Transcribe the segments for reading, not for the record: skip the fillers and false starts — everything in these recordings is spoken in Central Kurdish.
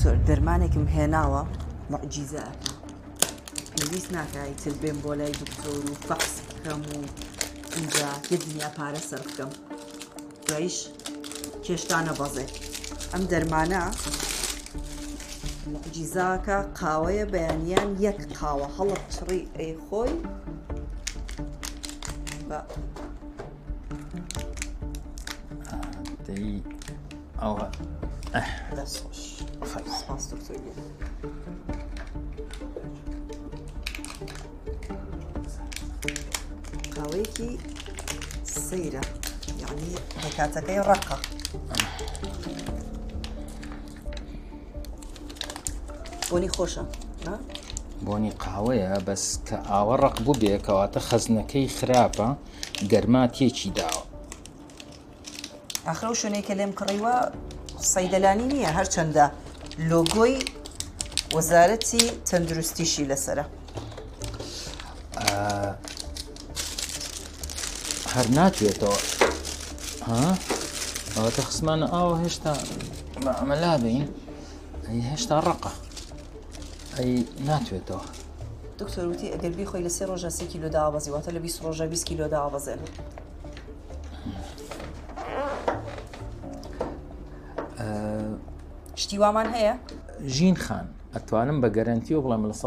دکتۆر دەرمانێکم هێناوە معجیزەکە پێویست ناکایتر بێم بۆ لای دکتۆر و فەقس بکەم و اینجا یە دنیا پارە سەرف بکەم دواییش کێشتا نەبەزێ ئەم دەرمانە معجیزاکە قاوەیە بەیانیان یەک قاوە هەڵت چڕی ئەی خۆی بە دەی ئەوە دەست خۆش سپاس دکتۆر قاوەیەکی سەیرە یعنی کاتەکەی ڕقە بۆنی خۆشە بۆنی قاوەیە بەس کە ئاوە ڕق بوو بێ کەواتە خەزنەکەی خراپە گەرما تێکی داوە ئاخرە و شوێنەی کە لێم کڕیوە سەیدەلانی نییە هەرچەندە لۆگۆی وەزارەتی تەندروستیشی لەسرە هەر ناتوێتەوە ئەوەتە خسمانە ئاوە هێشتا ئەمەلا بین ئەی هێشتا ڕقە ئەی ناتوێتەوە دکتۆر وتی ئەگەر بیخۆی لە 3 ڕۆژە 3 کیلۆ داوەزی واتە لە 20 ڕۆژە 20 کیلۆ داوەزێن شتی وامان هەیە؟ ژین خان ئەتوانم بە گەرنتیەوە بڵێم لە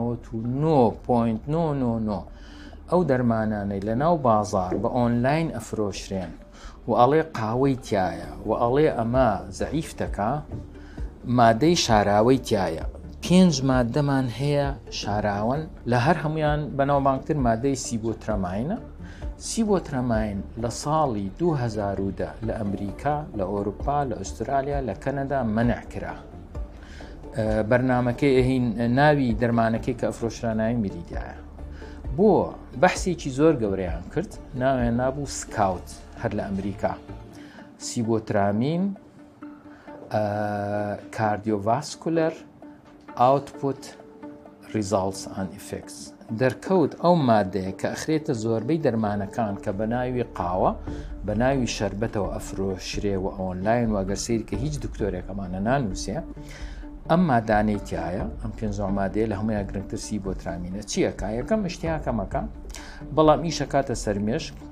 9.999 ئەو دەرمانانەی لە ناو بازار بە ئۆنلاین ئەفرۆشرێن و ئەڵێ قاوەی تایە و ئەڵێ ئەمە زەعیفتەکە مادەی شاراوەی تایە 5 مادەمان هەیە شاراون لە هەر هەمویان بەناوبانگتر مادەی سیبۆترەماینە سیبۆترەماین لە ساڵی 2010 لە ئەمریکا لە ئۆروپا لە ئوسترالیا لە کەنەدا منع کرا بەرنامەکەی ئەهین ناوی دەرمانەکەی کە ئەفرۆشراناوی میریدایە بۆ بەحسێکی زۆر گەورەیان کرد ناویان نابوو سکاوت هەر لە ئەمریکا سیبۆترامین کاردیۆڤاسکولەر output results and effects دەرکەوت ئەو مادەیە کە ئەخرێتە زۆربەی دەرمانەکان کە بە ناوی قاوە بە ناوی شەربەتەوە ئەفرۆشرێەوە ئۆنلاین واگەر سەیری کە هیچ دکتۆرێکەمانە نانووسێ ئەم مادانەی تایە ئەم 5 مادەیە لە هەمویان گرنگتر سیبۆترامینە چیەکە یەکەم شتیاکەمەکە بەڵام ئیشە کاتە سەرمێشک